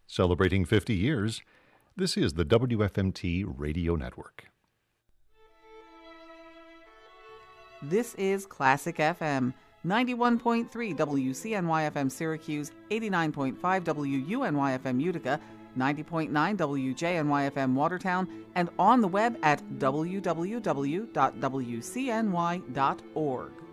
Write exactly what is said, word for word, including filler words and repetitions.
Celebrating fifty years, this is the W F M T Radio Network. This is Classic F M, ninety-one point three W C N Y F M Syracuse, eighty-nine point five W U N Y F M Utica, ninety point nine W J N Y F M Watertown, and on the web at w w w dot w c n y dot org.